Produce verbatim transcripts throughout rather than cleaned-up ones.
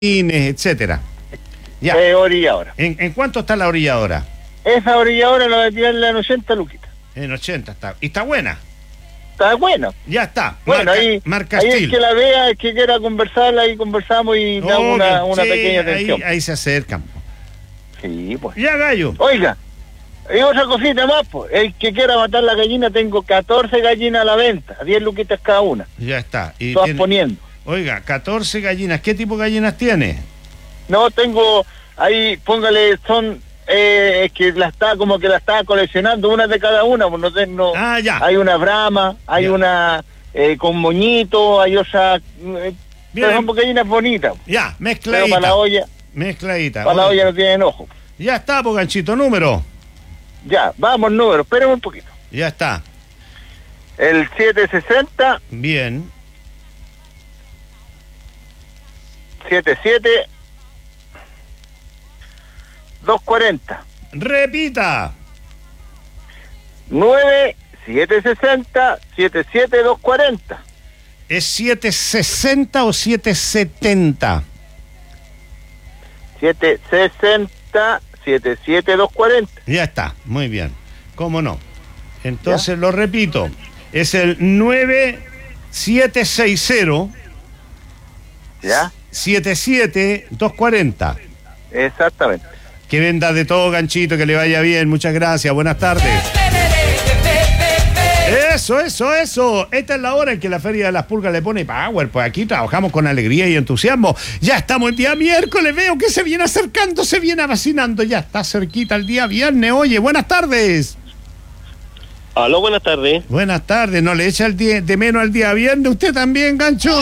etcétera. Ya. Eh, orilladora. ¿En, ¿En cuánto está la orilladora? Esa orilladora la voy a tirarle en ochenta luquitas. En ochenta está. ¿Y está buena? Está buena. Ya está. Bueno, marca, ahí, marca ahí Steel. el que la vea, el que quiera conversarla, ahí conversamos y damos Oh, una, una sí, pequeña ahí, atención. ahí se acercan. Sí, pues. Ya, gallo. Oiga, y otra cosita más, pues. El que quiera matar la gallina, tengo catorce gallinas a la venta, a diez luquitas cada una. Ya está. Y Todas tiene- poniendo. Oiga, catorce gallinas. ¿Qué tipo de gallinas tiene? No, tengo ahí, póngale, son, eh, es que la está, como que la estaba coleccionando, una de cada una, pues no sé, no. Ah, ya. Hay una brama, hay Ya. una eh, con moñito, hay otra, eh, Bien. pero son gallinas bonitas. Ya, Pero mezcladita. para la olla, Mezcladita. para la Oye, olla no tienen ojo. Ya está, po, ganchito, número. Ya, vamos, número, espérame un poquito. Ya está. El siete sesenta, Bien. setenta y siete, doscientos cuarenta. Repita. nueve siete sesenta, setenta y siete, doscientos cuarenta. ¿Es siete sesenta o siete setenta? siete sesenta, setenta y siete, doscientos cuarenta. Ya está, muy bien. ¿Cómo no? Entonces lo repito. Es el nueve siete seis cero, ¿Ya? setenta y siete, doscientos cuarenta. Exactamente. Que venda de todo, ganchito, que le vaya bien. Muchas gracias, buenas tardes. Eso, eso, eso. Esta es la hora en que la Feria de las Pulgas le pone power. Pues aquí trabajamos con alegría y entusiasmo. Ya estamos el día miércoles, veo que se viene acercando, se viene vacinando. Ya está cerquita el día viernes. Oye, buenas tardes. Aló, buenas tardes. Buenas tardes, ¿no le echa el día, de menos al día viernes usted también, gancho?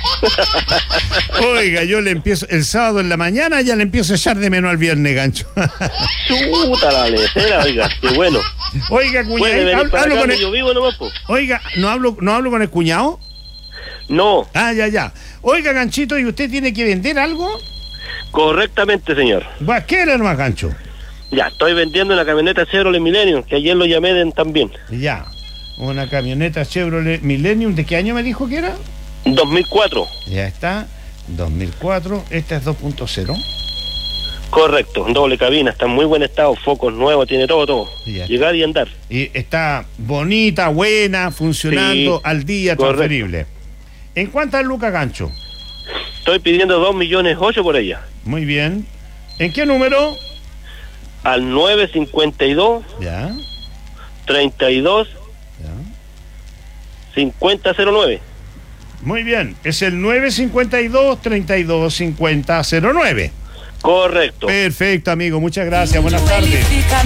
Oiga, yo le empiezo, el sábado en la mañana ya le empiezo a echar de menos al viernes, gancho. Chuta la lecera, oiga, qué bueno. Oiga, Puede cuñado, venir hablo, para hablo acá, con que el, yo vivo nomás, po. oiga, ¿no hablo, no hablo con el cuñado? No, Ah, ya, ya. Oiga, ganchito, ¿y usted tiene que vender algo? correctamente, señor. Va, ¿qué era más, gancho? Ya, estoy vendiendo una camioneta Chevrolet Millennium, que ayer lo llamé de, también. Ya, una camioneta Chevrolet Millennium, ¿de qué año me dijo que era? dos mil cuatro. Ya está, dos mil cuatro, esta es dos punto cero. Correcto, doble cabina, está en muy buen estado, focos nuevos, tiene todo, todo. Ya. Llegar y andar. Y está bonita, buena, funcionando Sí, al día, correcto. transferible. ¿En cuántas lucas, gancho? Estoy pidiendo dos millones ocho por ella. Muy bien. ¿En qué número? Al nueve cincuenta y dos, Ya, treinta y dos, ya. cincuenta cero nueve. Muy bien, es el nueve cincuenta y dos, treinta y dos, cincuenta cero nueve. Correcto. Perfecto, amigo, muchas gracias, buenas tardes.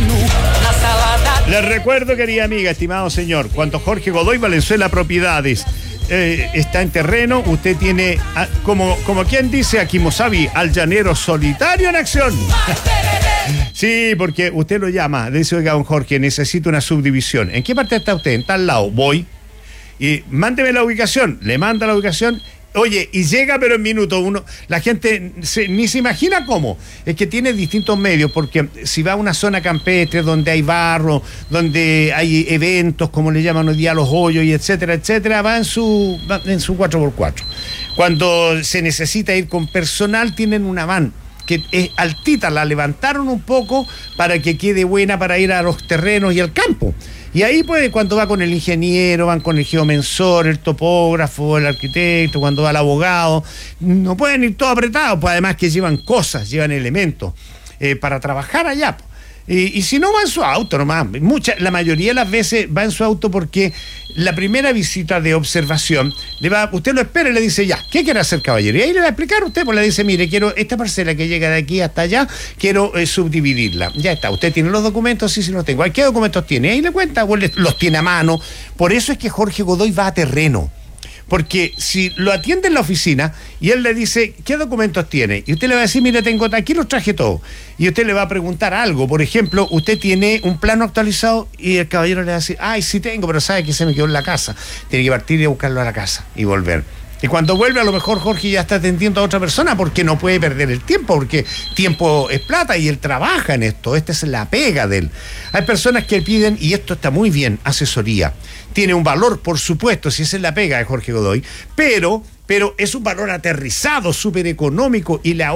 Les recuerdo, querida amiga, estimado señor, cuando Jorge Godoy Valenzuela Propiedades eh, está en terreno, usted tiene, ah, como, como quien dice a Kimosabi, al llanero solitario en acción. Sí, porque usted lo llama, le dice, oiga, don Jorge, necesito una subdivisión. ¿En qué parte está usted? En tal lado. Voy. Y mándeme la ubicación. Le manda la ubicación. Oye, y llega pero en minuto uno. La gente se, ni se imagina cómo. Es que tiene distintos medios, porque si va a una zona campestre donde hay barro, donde hay eventos, como le llaman hoy día los hoyos, y etcétera, etcétera, va en su, va en su cuatro por cuatro. Cuando se necesita ir con personal, tienen una van que es altita, la levantaron un poco para que quede buena para ir a los terrenos y al campo. Y ahí pues cuando va con el ingeniero, van con el geomensor, el topógrafo, el arquitecto, cuando va el abogado, no pueden ir todos apretados, pues además que llevan cosas, llevan elementos eh, para trabajar allá. Pues. Y, y si no, va en su auto nomás. Mucha, la mayoría de las veces va en su auto porque la primera visita de observación, le va, usted lo espera y le dice, ya, ¿qué quiere hacer, caballero? Y ahí le va a explicar usted, pues le dice, mire, quiero esta parcela que llega de aquí hasta allá, quiero eh, subdividirla. Ya está, usted tiene los documentos, sí, sí los tengo. ¿Qué documentos tiene? Ahí le cuenta, pues, los tiene a mano. Por eso es que Jorge Godoy va a terreno. Porque si lo atiende en la oficina y él le dice, ¿qué documentos tiene? Y usted le va a decir, mire, tengo, aquí los traje todos. Y usted le va a preguntar algo. Por ejemplo, usted tiene un plano actualizado y el caballero le va a decir, ay, sí tengo, pero sabe que se me quedó en la casa. Tiene que partir y buscarlo a la casa y volver. Y cuando vuelve, a lo mejor Jorge ya está atendiendo a otra persona porque no puede perder el tiempo, porque tiempo es plata y él trabaja en esto. Esta es la pega de él. Hay personas que piden, y esto está muy bien, asesoría. Tiene un valor, por supuesto, si esa es la pega de Jorge Godoy, pero pero es un valor aterrizado, súper económico y la